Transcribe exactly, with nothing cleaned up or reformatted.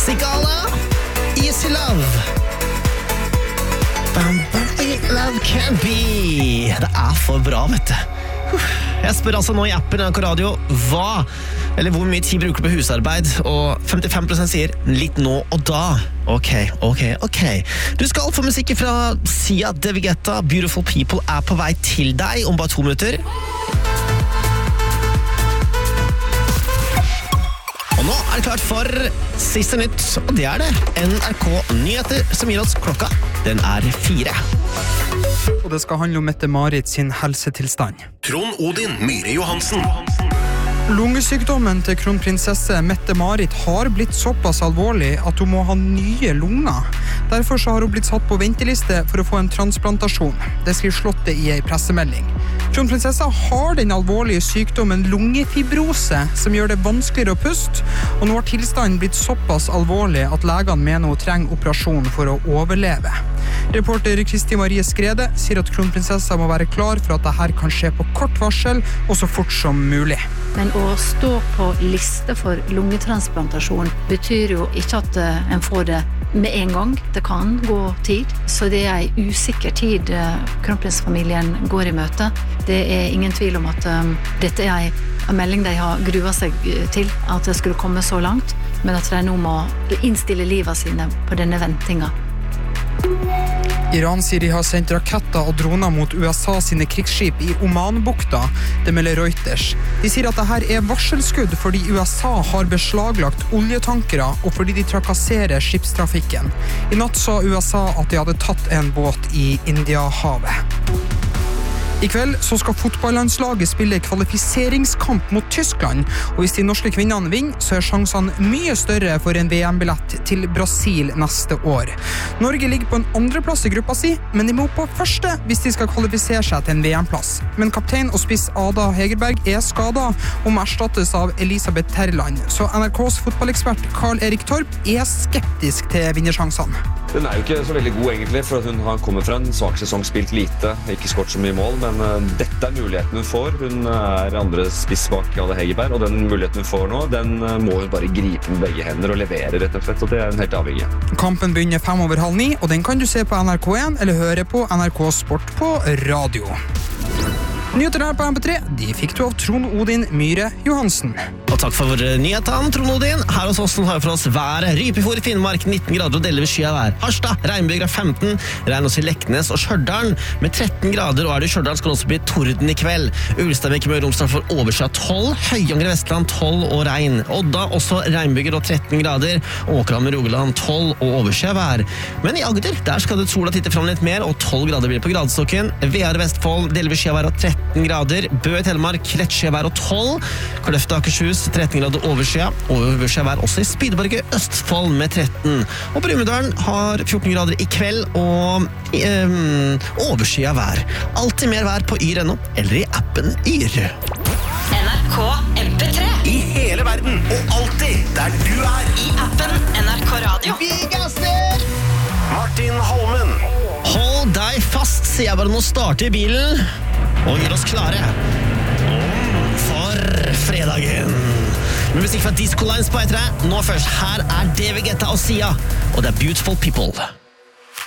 Sigala, Easy Love. Love can be. Det er for bra, vet du. Jeg spør altså nå i appen N R K Radio hva, eller hvor mye tid bruker du på husarbeid, og femtifem prosent sier litt nå og da. Ok, ok, ok. Du skal få musikk fra Sia De Vegeta. Beautiful People er på vei til deg om bare to minutter. Og nå er det klart for siste nytt, og det er det N R K Nyheter som gir oss klokka. Den er fire. Og det skal handle om Mette-Marit sin helsetilstand. Trond Odin Myhre Johansen. Lungesykdommen til kronprinsesse Mette-Marit har blitt såpass alvorlig at hun må ha nye lunger. Derfor så har hun blitt satt på venteliste for å få en transplantasjon. Det skriver Slottet i en pressemelding. Kronprinsessa har den alvorlige sykdommen lungefibrose, som gjør det vanskeligere å puste, og nå har tilstanden blitt såpass alvorlig at legene mener hun trenger operasjon for å overleve. Reporter Kristi Marie Skrede sier at kronprinsessa må være klar for at dette kan skje på kort varsel og så fort som mulig. Men å stå på liste for lungetransplantasjon betyr jo ikke at en får det med en gang. Det kan gå tid, så det er en usikker tid kronprinsfamilien går i møte. Det er ingen tvil om at um, dette er en melding de har gruet seg til, at det skulle komme så langt, men at de nå må innstille livet sine på denne ventinga. Iran sier de har sendt raketter og droner mot U S A sine krigsskip i Omanbukta, det melder Reuters. De sier at dette er varselskudd fordi U S A har beslaglagt oljetankere og fordi de trakasserer skipstrafikken. I natt sa U S A at de hadde tatt en båt i Indiahavet. I kveld så skal fotballandslaget spille kvalifiseringskamp mot Tyskland, og hvis de norske kvinnene vinner, så er sjansene mye større for en V M-billett til Brasil neste år. Norge ligger på en andreplass i gruppa si, men de må på første hvis de skal kvalifisere seg til en V M-plass. Men kaptein og spiss Ada Hegerberg er skadet og må erstattes av Elisabeth Terland, så N R K's fotballekspert Karl Erik Torp er skeptisk til vinnersjansene. Den er jo ikke så veldig god egentlig, for hun har kommet fra en svak sesong, spilt lite, ikke skåret så mye mål, men uh, dette er muligheten hun får. Hun er andre spiss bak Ada Hegerberg, og den muligheten hun får nå, den uh, må hun bare gripe med begge hender og levere rett og slett, så det er hun helt avhengig. Kampen begynner fem over halv ni, og den kan du se på N R K en eller høre på N R K Sport på radio. Nyheter her på M P tre, de fikk du av Trond Odin Myhre Johansen. Og takk for nyhetene, Trond Odin. Her hos oss har vi for oss været. Rypefjord i Finnmark, nitten grader og delvis sky av vær. Harstad, regnbyger femten, regn også i Leknes og Stjørdal med tretten grader, og er det i Stjørdal skal det også bli torden i kveld. Ulsteinvik i Møre og Romsdal for overskyet tolv, Høyanger i Vestland tolv og regn. Odda også regnbyger og tretten grader, Åkram i Rogaland tolv og overskyet vær. Men i Agder, der skal det sola titte fram litt mer, og tolv grader blir på gradestokken. Vear i Vestfold, delvis sky av vær og tretten grader. Bø i Telemark, rettskyet vær og tolv. Kløfta Akershus, tretten grader overskyet, og overskyet vær også i Spydeberg i Østfold med tretten. Og Brumunddal har fjorten grader i kveld, og um, overskyet vær. Alltid mer vær på yr punkt no, eller i appen Yr. N R K M P tre. I hele verden, og alltid der du er. I appen N R K Radio. Vi gasser! Martin Holmen. Hold deg fast, sier jeg bare nå starter i bilen, og gjør oss klare for fredagen. Med musikk fra Disco Lines på etter deg. Nå først, her er D V Getta og Sia, og det er Beautiful People.